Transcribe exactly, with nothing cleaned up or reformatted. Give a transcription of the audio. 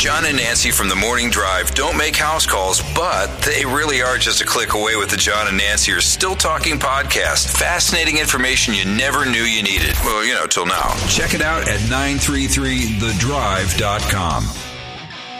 John and Nancy from the Morning Drive don't make house calls, but they really are just a click away with the John and Nancy Are Still Talking podcast. Fascinating information you never knew you needed. Well, you know, till now. Check it out at nine three three the drive dot com.